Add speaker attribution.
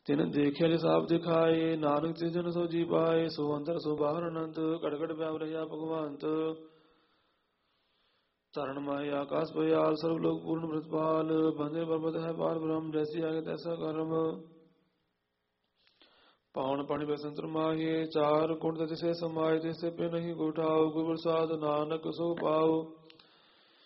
Speaker 1: ਤਿਨ ਦੇਖਿਆ ਜਿ ਸਾਬ ਦਿਖਾਏ, ਨਾਨਕ ਤਿਸ ਜਨ ਸੋ ਜੀ ਪਾਏ। ਸੋ ਅੰਦਰ ਸੋ ਬਾਹਰ ਅਨੰਤ, ਕੜਕੜ ਪਿਆਵ ਰਹਾ ਭਗਵੰਤ। ਧਰਨ ਮਾਹਿ ਆਕਾਸ ਪਇਆਲ, ਸਰਬ ਲੋਕ ਪੂਰਨ ਪ੍ਰਤਪਾਲ। ਬੰਦੇ ਪਰਬਤ ਹੈ ਪਾਰ ਬ੍ਰਹਮ, ਜੈਸੀ ਆਗੇ ਤੈਸਾ ਕਰਮ। ਪਾਵਨ ਪਾਣੀ ਬਸੰਤਰ ਮਾਹੀਏ, ਚਾਰ ਕੁੰਡ ਤਿਸੇ ਸਮਾਏ। ਤਿਸੇ ਪੇ ਨਹੀਂ ਕੋਠਾਉ, ਗੁਰ ਪ੍ਰਸਾਦ ਨਾਨਕ ਸੋ ਪਾਉ।